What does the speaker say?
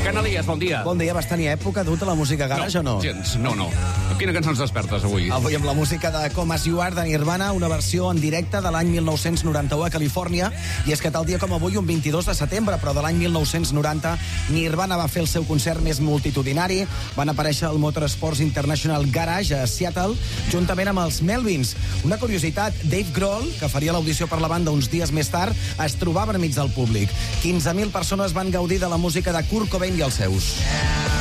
Canalies, bon dia. Bon dia, vas tenir època dut a la música garage o no? Gens, no. Amb quina cançó ens despertes avui? Avui amb la música de Come As You Are de Nirvana, una versió en directe de l'any 1991 a Califòrnia, i és que tal dia com avui, un 22 de setembre, però de l'any 1990, Nirvana va fer el seu concert més multitudinari, van aparèixer al Motorsports International Garage a Seattle, juntament amb els Melvins. Una curiositat, Dave Grohl, que faria l'audició per la banda uns dies més tard, es trobava enmig del públic. 15.000 persones van gaudir de la música de Kurt Cobain i els seus.